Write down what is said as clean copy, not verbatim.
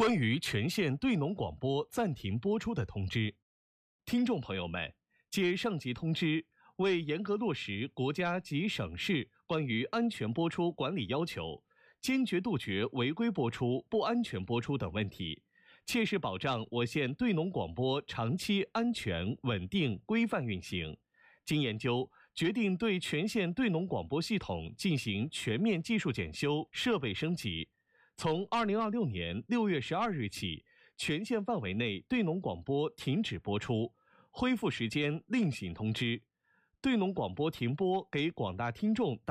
关于全县对农广播暂停播出的通知。听众朋友们，借上级通知，为严格落实国家及省市关于安全播出管理要求，坚决杜绝违规播出、不安全播出等问题，切实保障我县对农广播长期安全、稳定、规范运行。经研究，决定对全县对农广播系统进行全面技术检修、设备升级。从2026年6月12日起，全县范围内对农广播停止播出，恢复时间另行通知。对农广播停播给广大听众带